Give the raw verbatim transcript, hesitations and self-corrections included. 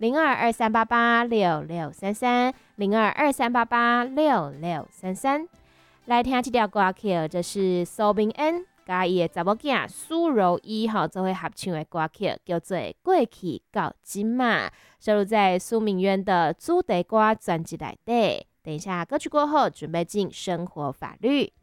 零二二三八八六六三三零二二三八八六六三三。来听这条歌曲，这是苏明恩甲伊的查某囝苏柔伊吼做伙合唱的歌曲，叫做《过去到今嘛》，收录在苏明渊的主题歌专辑内底。等一下歌曲过后，准备进生活法律。